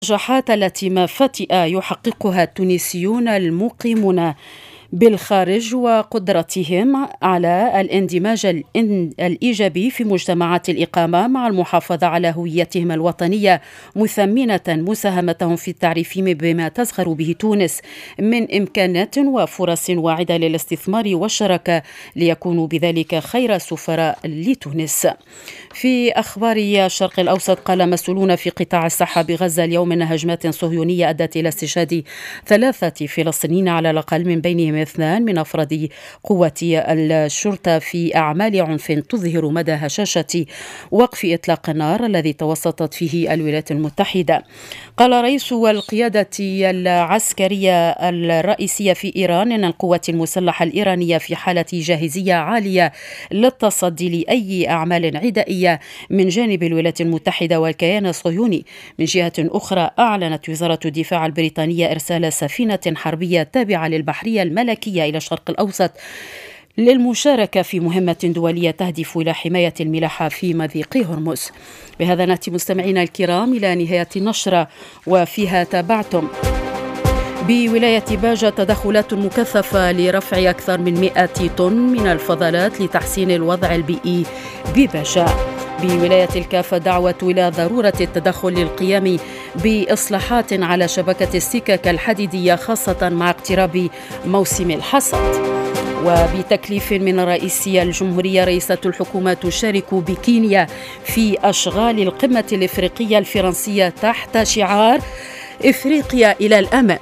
النجاحات التي ما فتئ يحققها التونسيون المقيمون بالخارج وقدرتهم على الاندماج الإيجابي في مجتمعات الإقامة مع المحافظة على هويتهم الوطنية، مثمنة مساهمتهم في التعريف بما تزخر به تونس من إمكانات وفرص واعدة للاستثمار والشراكة، ليكونوا بذلك خير سفراء لتونس. في أخبار الشرق الأوسط، قال مسؤولون في قطاع الصحة بغزة اليوم أن هجمات صهيونية أدت إلى استشهاد 3 فلسطينيين على الأقل، من بينهم 2 من أفراد قوات الشرطة، في أعمال عنف تظهر مدى هشاشة وقف إطلاق النار الذي توسطت فيه الولايات المتحدة. قال رئيس القيادة العسكرية الرئيسية في إيران أن القوات المسلحة الإيرانية في حالة جاهزية عالية للتصدي لأي أعمال عدائية من جانب الولايات المتحدة والكيان الصهيوني. من جهة أخرى، أعلنت وزارة الدفاع البريطانية إرسال سفينة حربية تابعة للبحرية الملكية إلى الشرق الأوسط للمشاركة في مهمة دولية تهدف إلى حماية الملاحة في مضيق هرمز. بهذا نأتي مستمعينا الكرام إلى نهاية النشرة، وفيها تابعتم: بولاية باجة تدخلات مكثفة لرفع أكثر من 100 طن من الفضلات لتحسين الوضع البيئي بباجة. بولاية الكافة دعوة إلى ضرورة التدخل للقيام بإصلاحات على شبكة السكك الحديدية، خاصة مع اقتراب موسم الحصاد. وبتكليف من رئيس الجمهورية، رئيسة الحكومة تشارك بكينيا في أشغال القمة الإفريقية الفرنسية تحت شعار إفريقيا إلى الأمام.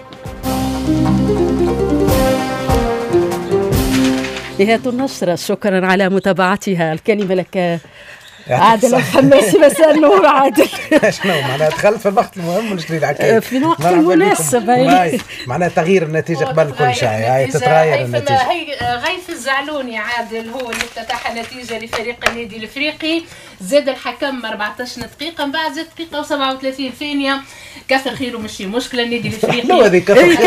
نهاية النشرة، شكرا على متابعتها. الكلمة لك عادل الخماسي. مساء النور عادل. شنو معناها دخلت في الوقت المهم والجديد على في الوقت المناسب. معناها تغيير النتيجة قبل كل شيء، هاي تتغير النتيجة. هي غيث الزعلوني عادل هو اللي افتتح النتيجة لفريق النادي الافريقي، زاد الحكم 14 دقيقة، من بعد زاد دقيقة و37 ثانية. كثر خير ومشي مشكلة النادي الافريقي.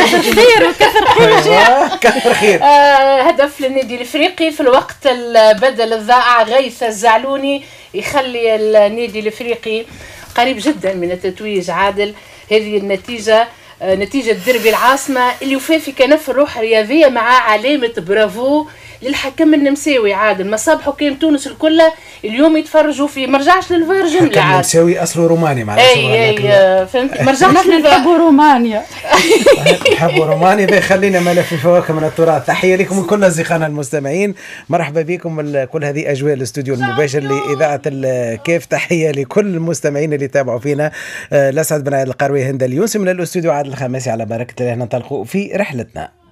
كثر خير. هدف للنادي الافريقي في الوقت البدل الضائع. غيث الزعلوني يخلي النادي الافريقي قريب جدا من التتويج. عادل، هذه النتيجة نتيجة دربي العاصمة اللي وفى في كنف الروح الرياضية، مع علامة برافو للحكم النمساوي. عادل، مصاب حكام تونس الكل اليوم يتفرجوا فيه، ما رجعش للفار جملة. حكم النمساوي اصله روماني، معلش. اي فهمت، ما رجعش للفار. نحبوا رومانيا. نحبوا رومانيا، ده يخلينا ملف فواكه من التراث. تحية لكم من كل أصدقائنا المستمعين، مرحبا بكم. كل هذه أجواء الاستوديو المباشر لإذاعة الكيف. تحية لكل المستمعين اللي تابعوا فينا. الأسعد بن عادل القروي، هند اليونسي من الاستوديو عادل الخماسي. على بركة الله ننطلقوا في رحلتنا.